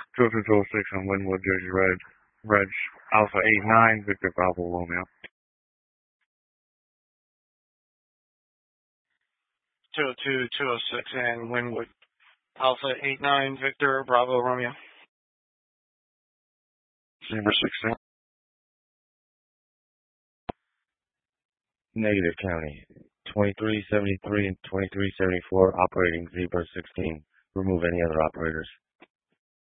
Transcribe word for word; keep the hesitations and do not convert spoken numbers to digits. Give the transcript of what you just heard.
two oh two two oh six on Linwood, Jersey Red, Reg Alpha eight nine, Victor Bravo Romeo. two oh two two oh six and Linwood, Alpha eight nine, Victor Bravo Romeo. Zebra sixteen. Negative County. twenty-three seventy-three and twenty-three seventy-four operating Zebra sixteen. Remove any other operators.